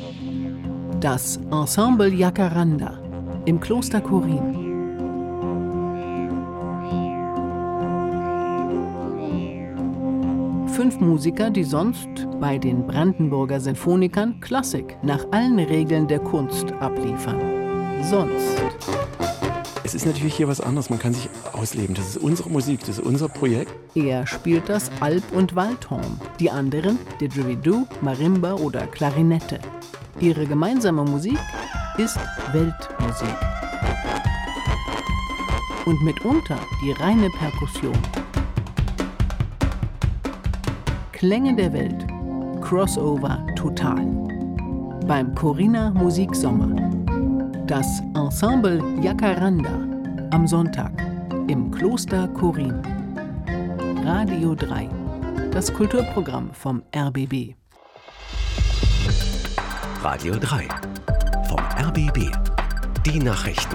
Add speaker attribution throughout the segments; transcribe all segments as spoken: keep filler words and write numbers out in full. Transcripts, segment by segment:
Speaker 1: Das Ensemble Jacaranda im Kloster Chorin. Fünf Musiker, die sonst bei den Brandenburger Sinfonikern Klassik nach allen Regeln der Kunst abliefern. Sonst.
Speaker 2: Es ist natürlich hier was anderes, man kann sich ausleben. Das ist unsere Musik, das ist unser Projekt.
Speaker 1: Er spielt das Alp- und Waldhorn, die anderen Didgeridoo, Marimba oder Klarinette. Ihre gemeinsame Musik ist Weltmusik. Und mitunter die reine Perkussion. Klänge der Welt. Crossover total. Beim Chorin Musiksommer. Das Ensemble Jacaranda am Sonntag im Kloster Chorin. Radio drei. Das Kulturprogramm vom R B B.
Speaker 3: Radio drei. Vom R B B. Die Nachrichten.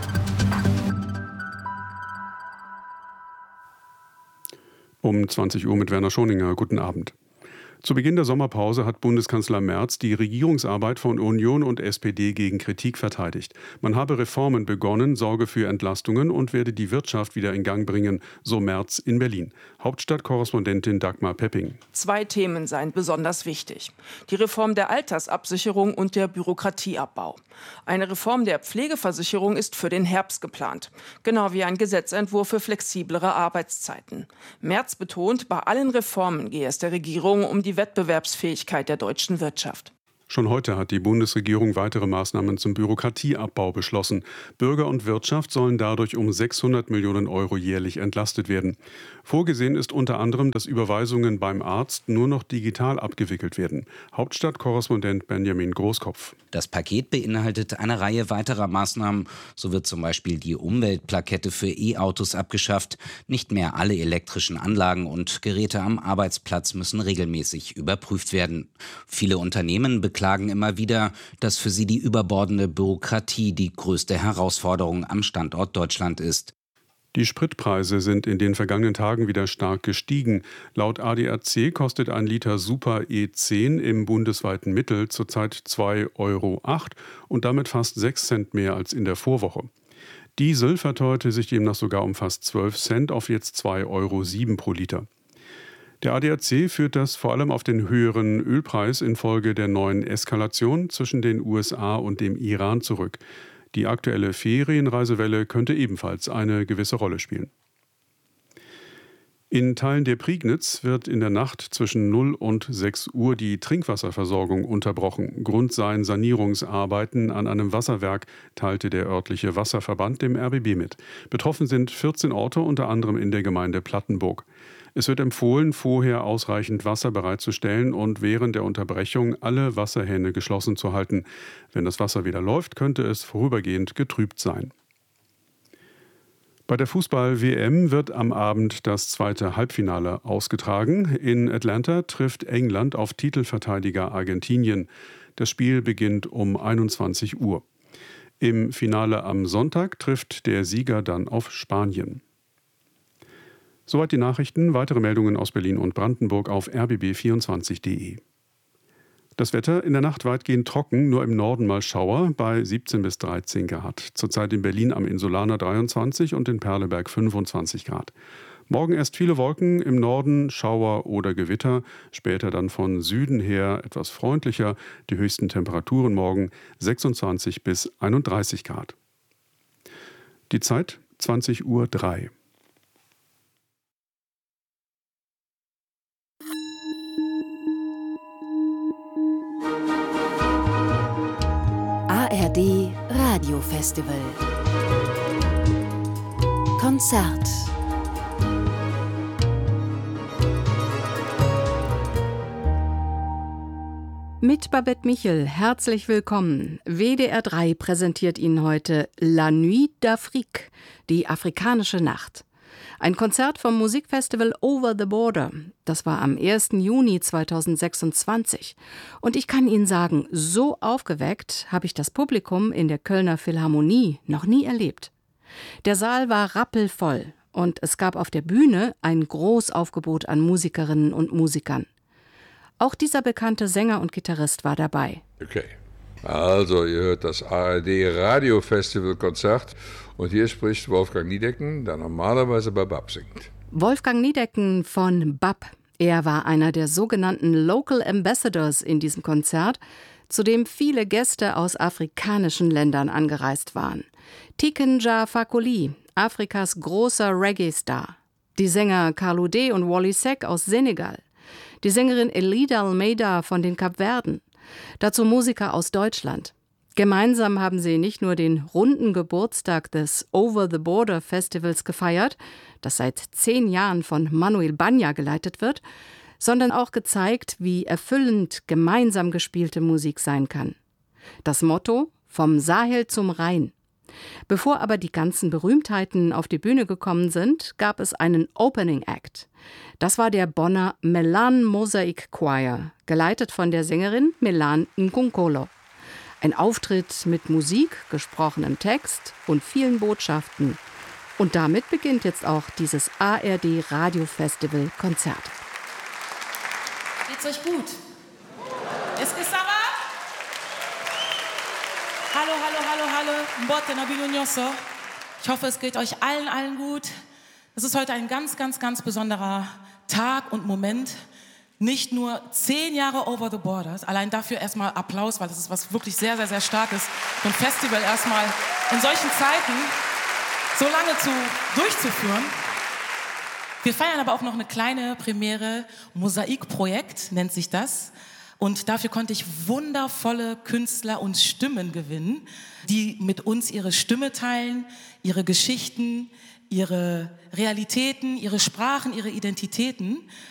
Speaker 4: Um zwanzig Uhr mit Werner Schoninger. Guten Abend. Zu Beginn der Sommerpause hat Bundeskanzler Merz die Regierungsarbeit von Union und S P D gegen Kritik verteidigt. Man habe Reformen begonnen, sorge für Entlastungen und werde die Wirtschaft wieder in Gang bringen, so Merz in Berlin. Hauptstadtkorrespondentin Dagmar Pepping.
Speaker 5: Zwei Themen seien besonders wichtig. Die Reform der Altersabsicherung und der Bürokratieabbau. Eine Reform der Pflegeversicherung ist für den Herbst geplant. Genau wie ein Gesetzentwurf für flexiblere Arbeitszeiten. Merz betont, bei allen Reformen gehe es der Regierung um die Die Wettbewerbsfähigkeit der deutschen Wirtschaft.
Speaker 4: Schon heute hat die Bundesregierung weitere Maßnahmen zum Bürokratieabbau beschlossen. Bürger und Wirtschaft sollen dadurch um sechshundert Millionen Euro jährlich entlastet werden. Vorgesehen ist unter anderem, dass Überweisungen beim Arzt nur noch digital abgewickelt werden. Hauptstadtkorrespondent Benjamin Großkopf.
Speaker 6: Das Paket beinhaltet eine Reihe weiterer Maßnahmen. So wird zum Beispiel die Umweltplakette für E-Autos abgeschafft. Nicht mehr alle elektrischen Anlagen und Geräte am Arbeitsplatz müssen regelmäßig überprüft werden. Viele Unternehmen beklagen immer wieder, dass für sie die überbordende Bürokratie die größte Herausforderung am Standort Deutschland ist.
Speaker 4: Die Spritpreise sind in den vergangenen Tagen wieder stark gestiegen. Laut A D A C kostet ein Liter Super E zehn im bundesweiten Mittel zurzeit zwei Euro acht und damit fast sechs Cent mehr als in der Vorwoche. Diesel verteuerte sich demnach sogar um fast zwölf Cent auf jetzt zwei Euro sieben pro Liter. Der A D A C führt das vor allem auf den höheren Ölpreis infolge der neuen Eskalation zwischen den U S A und dem Iran zurück. Die aktuelle Ferienreisewelle könnte ebenfalls eine gewisse Rolle spielen. In Teilen der Prignitz wird in der Nacht zwischen null und sechs Uhr die Trinkwasserversorgung unterbrochen. Grund seien Sanierungsarbeiten an einem Wasserwerk, teilte der örtliche Wasserverband dem R B B mit. Betroffen sind vierzehn Orte, unter anderem in der Gemeinde Plattenburg. Es wird empfohlen, vorher ausreichend Wasser bereitzustellen und während der Unterbrechung alle Wasserhähne geschlossen zu halten. Wenn das Wasser wieder läuft, könnte es vorübergehend getrübt sein. Bei der Fußball-W M wird am Abend das zweite Halbfinale ausgetragen. In Atlanta trifft England auf Titelverteidiger Argentinien. Das Spiel beginnt um einundzwanzig Uhr. Im Finale am Sonntag trifft der Sieger dann auf Spanien. Soweit die Nachrichten. Weitere Meldungen aus Berlin und Brandenburg auf r b b vierundzwanzig punkt de. Das Wetter in der Nacht weitgehend trocken, nur im Norden mal Schauer bei siebzehn bis dreizehn Grad. Zurzeit in Berlin am Insulaner dreiundzwanzig und in Perleberg fünfundzwanzig Grad. Morgen erst viele Wolken, im Norden Schauer oder Gewitter, später dann von Süden her etwas freundlicher. Die höchsten Temperaturen morgen sechsundzwanzig bis einunddreißig Grad. Die Zeit zwanzig Uhr drei.
Speaker 7: A R D Radiofestival Konzert.
Speaker 8: Mit Babette Michel, herzlich willkommen. W D R drei präsentiert Ihnen heute La Nuit d'Afrique, die afrikanische Nacht. Ein Konzert vom Musikfestival Over the Border. Das war am ersten Juni zweitausendsechsundzwanzig. Und ich kann Ihnen sagen, so aufgeweckt habe ich das Publikum in der Kölner Philharmonie noch nie erlebt. Der Saal war rappelvoll und es gab auf der Bühne ein Großaufgebot an Musikerinnen und Musikern. Auch dieser bekannte Sänger und Gitarrist war dabei.
Speaker 9: Okay, Also, ihr hört das A R D Radio Festival Konzert und hier spricht Wolfgang Niedecken, der normalerweise bei B A P singt.
Speaker 8: Wolfgang Niedecken von B A P. Er war einer der sogenannten Local Ambassadors in diesem Konzert, zu dem viele Gäste aus afrikanischen Ländern angereist waren. Tiken Jah Fakoly, Afrikas großer Reggae-Star. Die Sänger Carlou D und Wally Seck aus Senegal. Die Sängerin Elida Almeida von den Kapverden. Dazu Musiker aus Deutschland. Gemeinsam haben sie nicht nur den runden Geburtstag des Over the Border Festivals gefeiert, das seit zehn Jahren von Manuel Banya geleitet wird, sondern auch gezeigt, wie erfüllend gemeinsam gespielte Musik sein kann. Das Motto: vom Sahel zum Rhein. Bevor aber die ganzen Berühmtheiten auf die Bühne gekommen sind, gab es einen Opening Act. Das war der Bonner Melan Mosaic Choir, geleitet von der Sängerin Melan Nkunkolo. Ein Auftritt mit Musik, gesprochenem Text und vielen Botschaften. Und damit beginnt jetzt auch dieses A R D Radio Festival Konzert.
Speaker 10: Geht's euch gut? Est-ce que ça va? Hallo, hallo, hallo, hallo. Mbote na bino nyonso. Ich hoffe, es geht euch allen, allen gut. Es ist heute ein ganz, ganz, ganz besonderer Tag und Moment. Nicht nur zehn Jahre Over the Borders, allein dafür erstmal Applaus, weil das ist was wirklich sehr, sehr, sehr Starkes. So ein Festival erstmal in solchen Zeiten so lange zu, durchzuführen. Wir feiern aber auch noch eine kleine Premiere, Mosaikprojekt nennt sich das. Und dafür konnte ich wundervolle Künstler und Stimmen gewinnen, die mit uns ihre Stimme teilen, ihre Geschichten, ihre Realitäten, ihre Sprachen, ihre Identitäten.